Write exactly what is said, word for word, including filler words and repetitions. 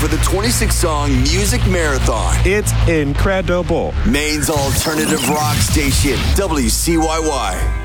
for the twenty-six song Music Marathon. It's incredible. Maine's alternative rock station, W C Y Y.